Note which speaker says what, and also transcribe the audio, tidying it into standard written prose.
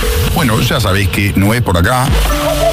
Speaker 1: Bueno, ya sabéis que no es por acá.